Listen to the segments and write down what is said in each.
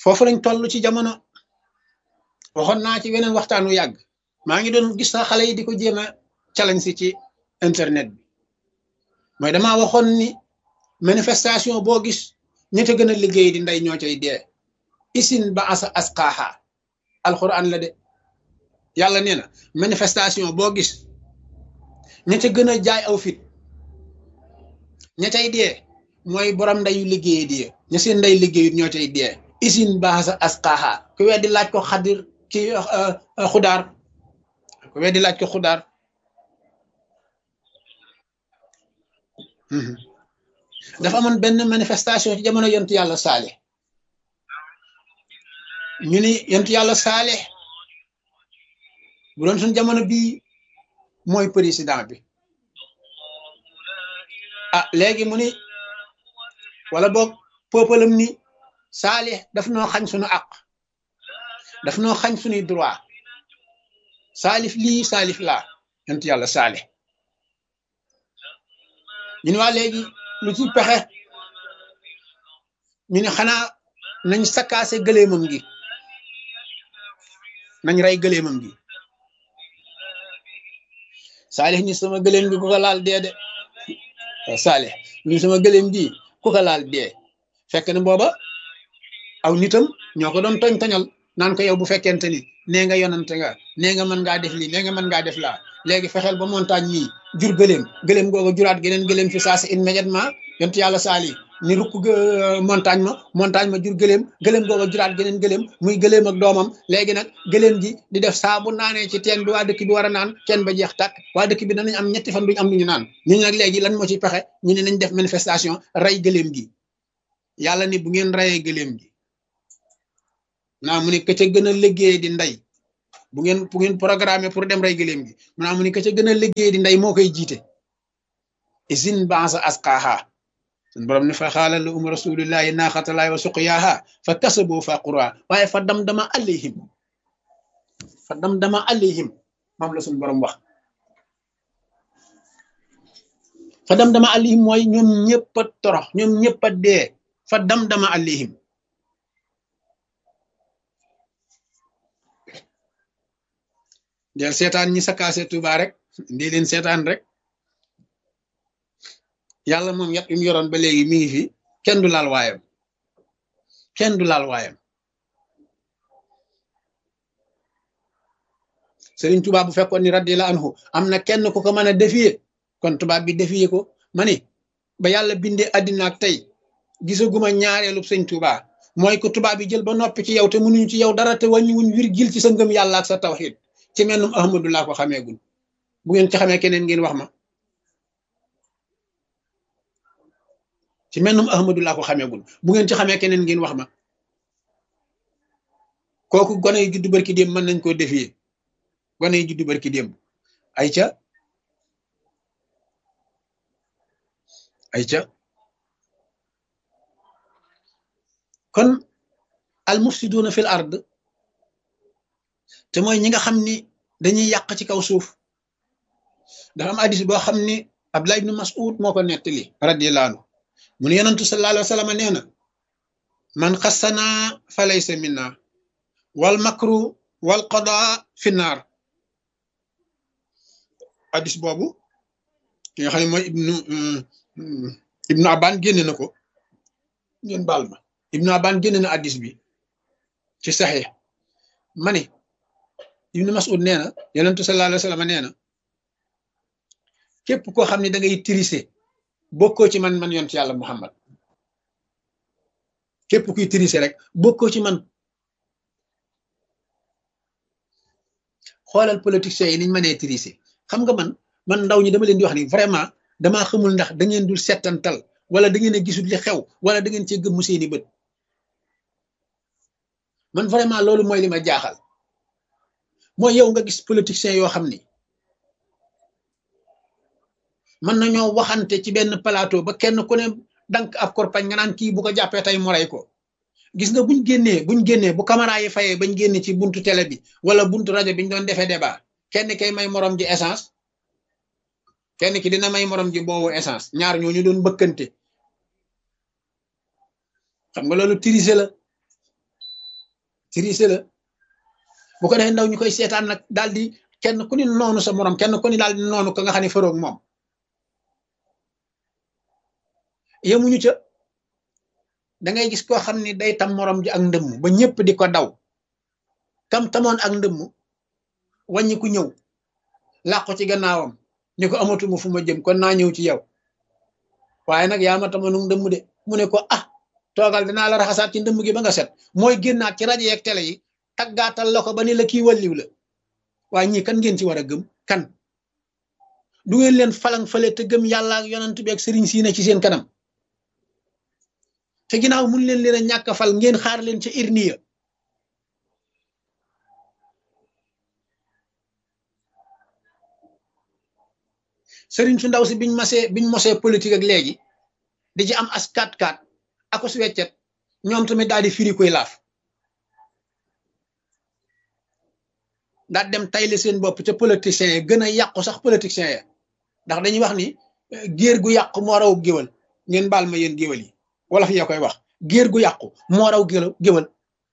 foofu lañ toll ci jamono. waxoon naa ci weneen waxtaan wu yàgg maa ngi doon gis sax xale yi di ko jéem a challenge si ci internet bi mooy damaa waxoon ni manifestation boo gis ña ca gën a liggéey di ndey ñoo cay dee isin ba asa asqaaha alquran la de yàlla nee na manifestation boo gis ña ca gën a jaay aw fit ña cay dee mooy borom ndeyu liggéey di ña seen ndey liggéeyut ñoo cay dee isin ba asa asqaaha ku weddi laaj ko xadir ci xudaar ku weddi laaj ko xudaar dafa amoon benn manifestation ci jamono yontu yàlla Saalix ñu ni yontu yàlla Saalix bu doon suñ jamono bii mooy président bi ah léegi mu ni wala boog peuple am ni Saalix daf noo xañ suñu àq daf noo xañ suñuy droit Saalix lii Saalix laa yontu yàlla Saalix ñu ne waa léegi lu ci pexe ñu ne xanaa nañ sakkaase gëleemam gi nañ rey gëleemam gi Saalix ni sama gëleem gi ku ko laal dee de Saalix ni sama gëleem gi ku ko laal dee fekk na booba aw nitam ñoo ko doon toñ-toñal naan ko yow bu fekkente ni nee nga yonante nga nee nga mën ngaa def lii nee nga mën ngaa def laa léegi fexeel ba montagne mii jur gëleem googa juraat geneen gëleem fi saa si immédiatement yontu yàlla Saalix ni rukk montagne ma jur gëleem googa juraat geneen gëleem muy gëleem ak doomam léegi nag gëleem gi di def saa bu naanee ci teen bi waa dëkk bi war a naan teen ba jeex tàkk waa dëkk bi danañ am ñetti fan duñ am lu ñu naan ñu nag léegi lan moo ci pexe ñu ne nañ def manifestation rey gëleem gi yàlla ni bu ngeen reyee gëleem gi naa mu ni ka ca gën a liggéey di ndey bu ngeen programmé pour dem rey gëleem gi mu naa mu ni ka ca gën a liggéey di ndey moo koy jiite isin bansa asqaaha sun borom ne fa xaala la rasulillahi naaxatalaay wa suqyaaha fa kasaboo fa qura waaye fa dama alayhim moom la suñ borom wax fa dama alayhim mooy ñoom ñëpp a torox ñoom ñëpp a dee fa dama alayhim del seetaan ñi sakkaase Tuuba rek ndi leen seetaan rek yàlla moom yat yu mu yoroon ba léegi mi ngi fi kenn du laal waayam Sëriñ Tuuba bu fekkoon ni radiyallahu anhu am na kenn ku ko mën a défier kon tubaab bi défier ko ma ni ba yàlla bindee àddina ak tey gisaguma ñaareelub Sëriñ Tuuba mooy ko tubaab bi jël ba noppi ci yow te mënuñu ci yow dara te wàññiwuñ virgule ci sa ngëm yàlla ak sa tawxiid ci mennum Ahmadu laa ko xameegul bu ngeen ci xamee keneen ngeen wax ma ci mennum Ahmadu laa ko xameegul bu ngeen ci xamee keneen ngeen wax ma kooku gone yi juddu barki démb mën nañ koo défier gone yi juddu barki démb ayca kon al mufsiduuna fil ard te mooy ñi nga xam ni dañuy yàq ci kaw suuf dafa am hadis boo xam ni Abdullah ibn Mas'ud moo ko nettali radiyallahu anhu mu ne yonantu sallallahu alayhi wa sallam nee na man xassana fa laysa minna wal makru wal qadaa fi naar hadis boobu ki nga xam ne mooy ibnu Aban génne na ko ngeen baal ma ibnu Aban génne na hadis bi ci saxiix ma ne Ibn Mas'ud nee na yonentu sallallahu alayhi wa sallam nee na képp koo xam ne da ngay tirise bokkoo ci man yonent yàlla Muhammad képp kuy tirise rek bokkoo ci man xoolal politiciens yi niñ mënee tirise xam nga man ndaw ñi dama leen di wax ni vraiment damaa xamul ndax da ngeen dul settantal wala da ngeen a gisul li xew wala da ngeen cee gëmmu seeni bët man vraiment loolu mooy li ma jaaxal mooy yow nga gis politiciens yoo xam ni mën nañoo waxante ci benn plateau ba kenn ku ne dank ab korpañ nga naan kii bu ko jàppee tey mu rey ko gis nga buñ génnee bu caméra yi fayee bañ génne ci buntu télé bi wala buntu rajo bi ñu doon defee débat kenn kay may morom ji essence kenn ki dina may morom ji boobu essence ñaar ñoo ñu doon bëkkante xam nga loolu tirise la triché la bu ko defee ndaw ñu koy seetaan nag daal di kenn ku ni noonu sa morom kenn ku ni daal di noonu ko nga xam ne faroog moom yemuñu ca da ngay gis koo xam ni day tam morom ji ak ndëmm ba ñëpp di ko daw kam tamoon ak ndëmm wàññi ku ñëw làqu ci gannaawam ni ko amatuma fu ma jëm kon naa ñëw ci yow waaye nag yaa ma tamoon ndëmm de mu ne ko ah toogal dinaa la raxasaat ci ndëmm gi ba nga set mooy génnaat ci rajo yeeg télé yi taggaatal la ko ba ni la kii walliw la waaye ñii kan ngeen ci war a gëm kan du ngeen leen falang fale te gëm yàlla ak yonent bi ak sëriñ siina ci seen kanam te ginnaaw mun leen leen a ñàkk a fal ngeen xaar leen ca irniya sëriñ su ndaw si biñ mosee politique ak léegi di ci am as 4-4 ako su weccet ñoom tamit daal di firi koy laaf daal dem tayle seen bopp ca politiciens yi gën a yàqu sax politiciens ya ndax dañuy wax ni géer gu yàqu moo raw géwal ngeen baal ma yéen géwal yi wala fi ya koy wax géer gu yàqu moo raw géwal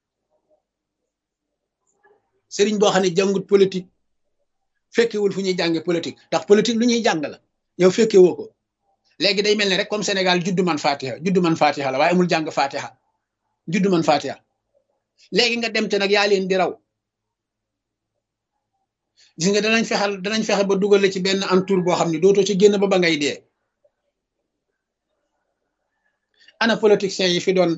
sëriñ boo xam ne jàngut politique fekkewul fu ñuy jànge politique ndax politique lu ñuy jàng la yow fekke woo ko léegi day mel ne rek comme Sénégal juddu man fatiha la waaye amul jàng fatiha juddu man fatiha léegi nga dem te nag yaa leen di raw gis nga danañ fexe ba dugal la ci benn entour boo xam ne dootoo ci génn ba ngay dee ana politiciens yi fi doon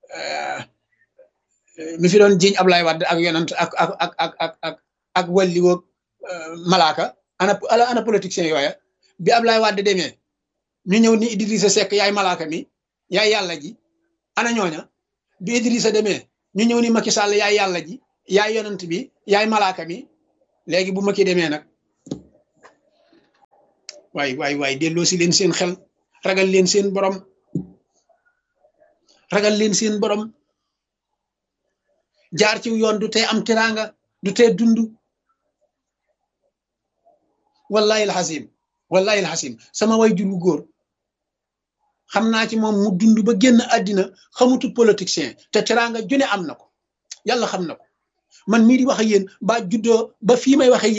mi fi doon jiiñ Ablaye Wade ak yonant ak walli woog malaaka ana politiciens yooya bi Ablaye Wade demee ñu ñëw ni Idrissa Seck yaay malaaka mi yaay yàlla ji ana ñooña bi Idrissa demee ñu ñëw ni Macky Sall yaay yàlla ji yaay yonant bi yaay malaaka mi léegi bu Macky demee nag waay delloo si leen seen xel ragal leen seen borom jaar ci yoon du tee am teraanga du tee dund wallahi alxasim sama way jur wu góor xam naa ci moom mu dund ba génn àddina xamutu politicien te teraanga june am na ko yàlla xam na ko man mii di wax ak yéen ba juddoo ba fii may waxe